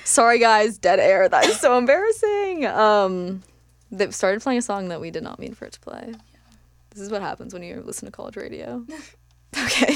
Sorry, guys. Dead air. That is so embarrassing. They started playing a song that we did not mean for it to play. This is what happens when you listen to college radio. Okay.